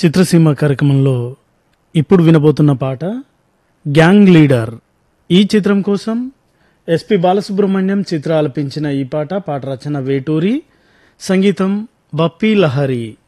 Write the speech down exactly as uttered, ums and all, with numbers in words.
చిత్రసీమ కార్యక్రమంలో ఇప్పుడు వినబోతున్న పాట గ్యాంగ్ లీడర్. ఈ చిత్రం కోసం ఎస్పి బాలసుబ్రహ్మణ్యం చిత్ర ఆలపించిన ఈ పాట పాట రచన వేటూరి, సంగీతం బప్పీ లహరి.